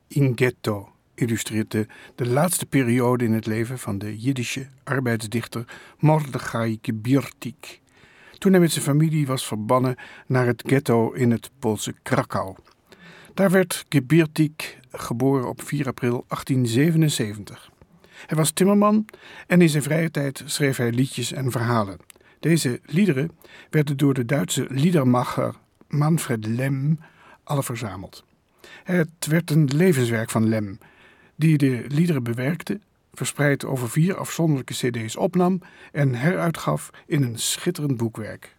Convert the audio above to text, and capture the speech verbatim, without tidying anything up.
in Ghetto illustreert de, de laatste periode in het leven van de Jiddische arbeidsdichter Mordechai Gibiertik, toen hij met zijn familie was verbannen naar het ghetto in het Poolse Krakau. Daar werd Gibiertik geboren op vier april achttien zevenenzeventig. Hij was timmerman en in zijn vrije tijd schreef hij liedjes en verhalen. Deze liederen werden door de Duitse liedermacher Manfred Lem alle verzameld. Het werd een levenswerk van Lem, die de liederen bewerkte, verspreid over vier afzonderlijke cd's opnam en heruitgaf in een schitterend boekwerk.